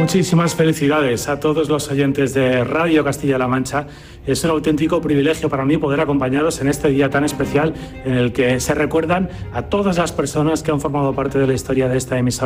Muchísimas felicidades a todos los oyentes de Radio Castilla-La Mancha. Es un auténtico privilegio para mí poder acompañaros en este día tan especial en el que se recuerdan a todas las personas que han formado parte de la historia de esta emisora.